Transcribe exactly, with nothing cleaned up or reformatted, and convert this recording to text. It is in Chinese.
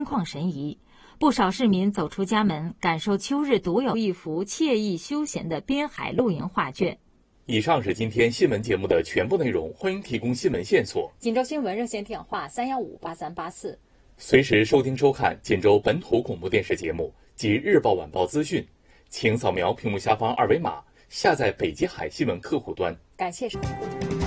旷神怡。不少市民走出家门，感受秋日独有一幅惬意休闲的滨海露营画卷。 以上是今天新闻节目的全部内容，欢迎提供新闻线索。 锦州新闻热线电话三幺五八三八四， 随时收听收看锦州本土广播电视节目及日报晚报资讯，请扫描屏幕下方二维码，下载北极海新闻客户端。 感谢收听。